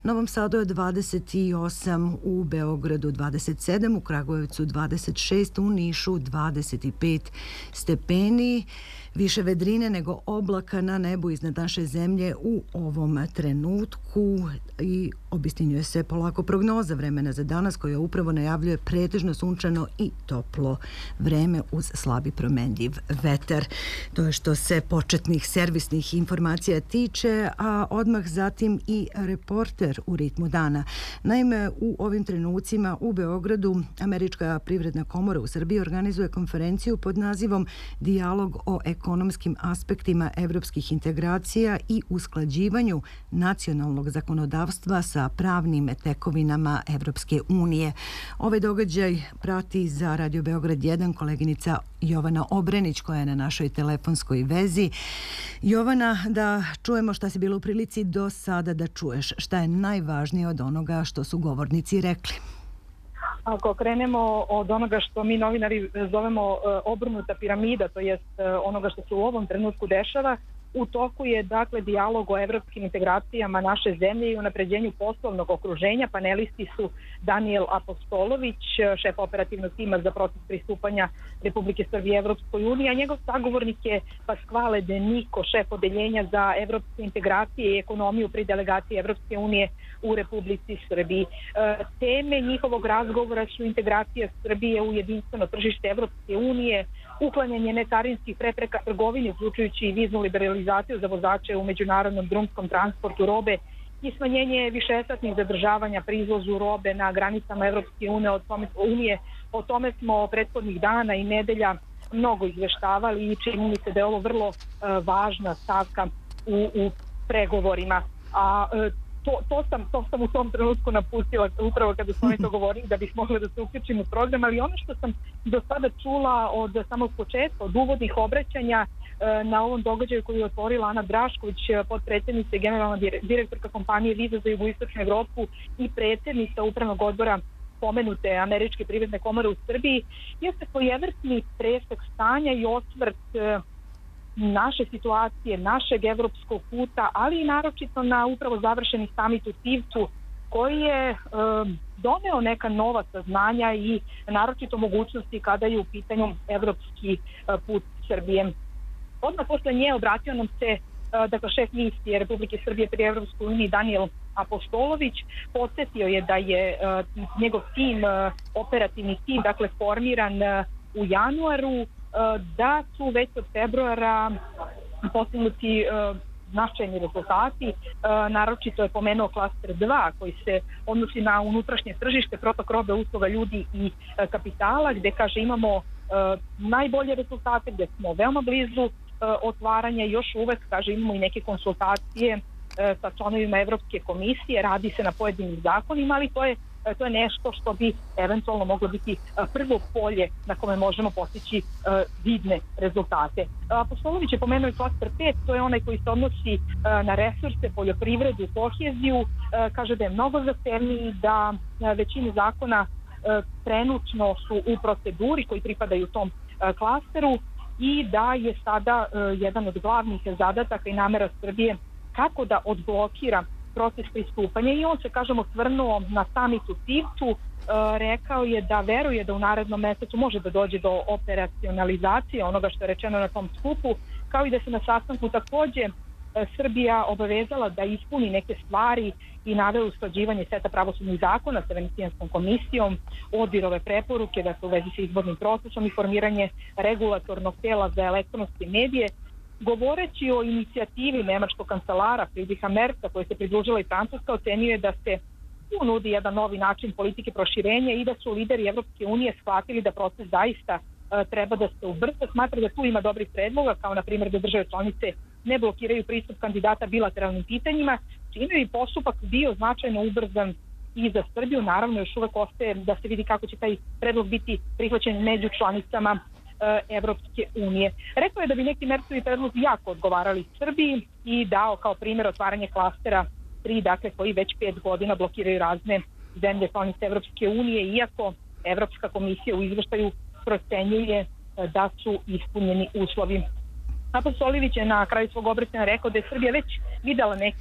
Novom Sadu je 28, u Beogradu 27, u Kragujevcu 26, u Nišu 25 stepeni. Više vedrine nego oblaka na nebu iznad naše zemlje u ovom trenutku i obistinjuje se polako prognoza vremena za danas koja upravo najavljuje pretežno sunčano i toplo vreme uz slabi promenljiv vetar. To je što se početnih servisnih informacija tiče, a odmah zatim i reporter u ritmu dana. Naime, u ovim trenucima u Beogradu Američka privredna komora u Srbiji organizuje konferenciju pod nazivom Dijalog o ekonomskim aspektima evropskih integracija i usklađivanju nacionalnog zakonodavstva sa pravnim tekovinama Evropske unije. Ovaj događaj prati za Radio Beograd 1 koleginica Jovana Obrenić koja je na našoj telefonskoj vezi. Jovana, da čujemo šta si bila u prilici do sada da čuješ. Šta je najvažnije od onoga što su govornici rekli? Ako krenemo od onoga što mi novinari zovemo obrnuta piramida, to jest onoga što se u ovom trenutku dešava, u toku je dakle dijalog o evropskim integracijama naše zemlje i unapređenju poslovnog okruženja. Panelisti su Daniel Apostolović, šef operativnog tima za proces pristupanja Republike Srbije Evropskoj uniji, a njegov sagovornik je Pasquale De Nico, šef odeljenja za evropske integracije i ekonomiju pri delegaciji Evropske unije u Republici Srbiji. Teme njihovog razgovora su integracija Srbije u jedinstveno tržište Evropske unije, uklanjanje necarinskih prepreka trgovini, uključujući i viznu liberalizaciju za vozače u međunarodnom drumskom transportu robe i smanjenje višesatnih zadržavanja pri izvozu robe na granicama Evropske unije. O tome smo prethodnih dana i nedelja mnogo izveštavali i čini mi se da je ovo vrlo važna stavka u pregovorima. To sam u tom trenutku napustila upravo kada smo oni to govorili da bih mogla da se uključim u program, ali ono što sam do sada čula od samog početka, od uvodnih obraćanja na ovom događaju koji je otvorila Ana Drašković, potpredsjednica i generalna direktorka kompanije Viza za jugoistočnu Evropu i predsjednica upravnog odbora pomenute Američke privredne komore u Srbiji, jeste svojevrsni presek stanja i osvrt naše situacije, našeg evropskog puta, ali i naročito na upravo završeni samit u Tivtu koji je doneo neka nova saznanja i naročito mogućnosti kada je u pitanju evropski put Srbije. Odmah posle nje obratio nam se šef misije Republike Srbije pri Evropskoj uniji Daniel Apostolović. Podsjetio je da je njegov tim, operativni tim, formiran u januaru, da su već od februara postignuti značajni rezultati. Naročito je pomenuo klaster 2 koji se odnosi na unutrašnje tržište, protok robe, usluga, ljudi i kapitala, gde imamo najbolje rezultate, gde smo veoma blizu otvaranja i još uvek imamo i neke konsultacije sa članovima Evropske komisije, radi se na pojedinim zakonima, ali to je nešto što bi eventualno moglo biti prvo polje na kome možemo postići vidne rezultate. Apostolović je pomenuo i klaster 5, to je onaj koji se odnosi na resurse, poljoprivredu, koheziju. Kaže da je mnogo zahtevniji, da većina zakona trenutno su u proceduri koji pripadaju tom klasteru i da je sada jedan od glavnih zadataka i namera Srbije kako da odblokira proces pristupanja i on se, osvrnuo na samitu Tivtu, rekao je da veruje da u narednom mesecu može da dođe do operacionalizacije onoga što je rečeno na tom skupu, kao i da se na sastanku takođe Srbija obavezala da ispuni neke stvari i naveo usklađivanje seta pravosudnih zakona sa Venecijanskom komisijom, ODIHR-ove preporuke, u vezi sa izbornim procesom i formiranje regulatornog tela za elektronske medije. Govoreći o inicijativi nemačkog kancelara Friedricha Merca koja se pridružila i Francuska, ocenio je da se tu nudi jedan novi način politike proširenja i da su lideri Evropske unije shvatili da proces zaista treba da se ubrza. Smatra da tu ima dobrih predloga, kao na primjer da države članice ne blokiraju pristup kandidata bilateralnim pitanjima, čime bi postupak bio značajno ubrzan i za Srbiju. Naravno, još uvek ostaje da se vidi kako će taj predlog biti prihvaćen među članicama Evropske unije. Rekao je da bi neki Mercovi predlozi jako odgovarali Srbiji i dao kao primjer otvaranje klastera 3, koji već 5 godina blokiraju razne zemlje članice Evropske unije, iako Evropska komisija u izveštaju procenjuje da su ispunjeni uslovi. Apostolović je na kraju svog obraćanja rekao da je Srbija već videla neke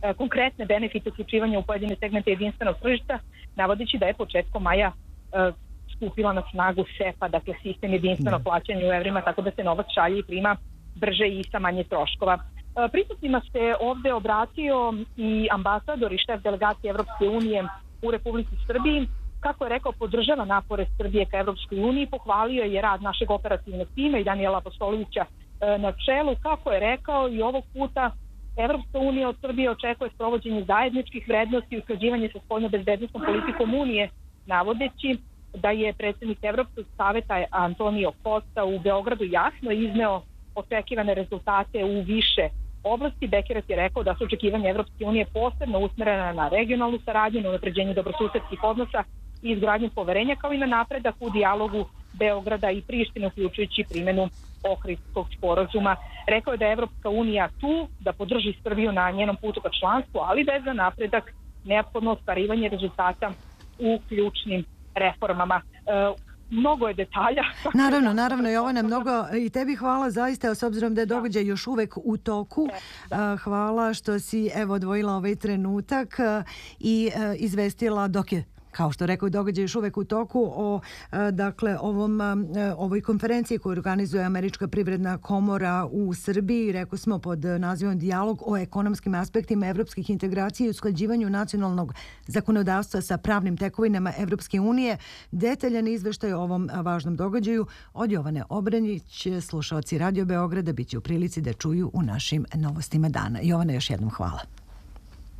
konkretne benefite uključivanja u pojedine segmente jedinstvenog tržišta, navodeći da je početkom maja stupila na snagu SEPA, dakle sistem jedinstvenog plaćanja u evrima, tako da se novac šalje i prima brže i sa manje troškova. Prisutnima se ovde obratio i ambasador i šef delegacije Evropske unije u Republici Srbiji. Kako je rekao, podržava napore Srbije ka Evropskoj uniji, pohvalio je rad našeg operativnog tima i Danijela Apostolovića na čelu. Kako je rekao, i ovog puta Evropska unija od Srbije očekuje sprovođenje zajedničkih vrednosti i usklađivanje sa spoljno-bezbednosnom politikom Unije, navodeći da je predsjednik Evropskog saveta Antonio Costa u Beogradu jasno izneo očekivane rezultate u više oblasti. Bekeres je rekao da su očekivanja Evropske unije posebno usmerena na regionalnu saradnju, na unapređenje dobrosusedskih odnosa i izgradnju poverenja, kao i na napredak u dijalogu Beograda i Prištine, uključujući primjenu Ohridskog sporazuma. Rekao je da je Evropska unija tu da podrži Srbiju na njenom putu ka članstvu, ali da je za napredak neophodno ostvarivanje rezultata u ključnim reformama. Mnogo je detalja. Naravno, Jovana, mnogo i tebi hvala zaista, s obzirom da je događaj još uvek u toku. Hvala što si odvojila ovaj trenutak i izvestila dok je, kao što rekao, događaj još uvek u toku o ovoj konferenciji koju organizuje Američka privredna komora u Srbiji. Rekao smo pod nazivom Dijalog o ekonomskim aspektima evropskih integracija i usklađivanju nacionalnog zakonodavstva sa pravnim tekovinama Evropske unije. Detaljan izveštaj o ovom važnom događaju od Jovane Obranjić. Slušaoci Radio Beograda bit će u prilici da čuju u našim novostima dana. Jovana, još jednom hvala.